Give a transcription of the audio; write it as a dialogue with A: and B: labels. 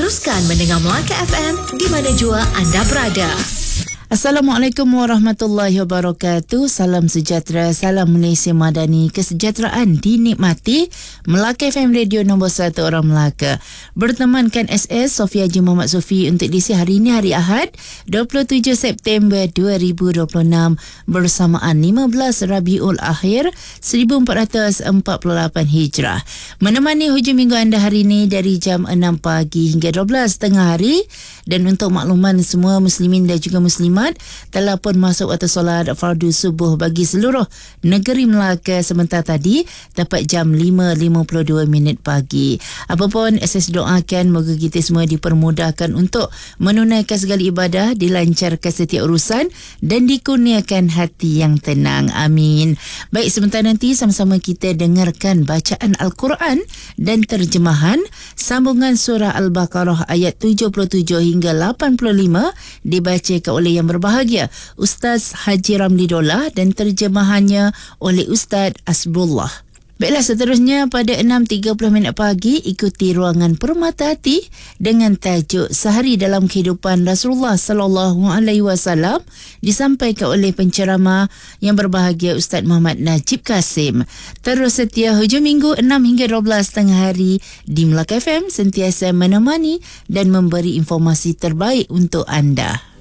A: Teruskan mendengar Melaka FM di mana jua anda berada.
B: Assalamualaikum warahmatullahi wabarakatuh. Salam sejahtera, salam Malaysia Madani. Kesejahteraan dinikmati. Melaka FM Radio nombor 1 orang Melaka. Bertemankan SS Sofia Haji Muhammad Sofi untuk edisi hari ini, hari Ahad 27 September 2026 bersamaan 15 Rabiul Akhir 1448 Hijrah. Menemani hujung minggu anda hari ini dari jam 6 pagi hingga 12 tengah hari. Dan untuk makluman semua muslimin dan juga muslimat, telah pun masuk waktu solat fardu subuh bagi seluruh negeri Melaka sebentar tadi tepat jam 5.52 pagi. Apapun SS doakan moga kita semua dipermudahkan untuk menunaikan segala ibadah, dilancarkan setiap urusan dan dikurniakan hati yang tenang. Amin. Baik, sebentar nanti sama-sama kita dengarkan bacaan Al-Quran dan terjemahan sambungan surah Al-Baqarah ayat 77 hingga 85 dibacakan oleh yang berbahagia Ustaz Haji Ramli Dollah dan terjemahannya oleh Ustaz Asbullah. Baiklah, seterusnya pada 6.30 pagi ikuti ruangan Permata Hati dengan tajuk Sehari dalam Kehidupan Rasulullah sallallahu alaihi wasallam disampaikan oleh penceramah yang berbahagia Ustaz Muhammad Najib Kasim. Terus setia hujung minggu 6 hingga 12 tengah hari di Melaka FM, sentiasa menemani dan memberi informasi terbaik untuk anda.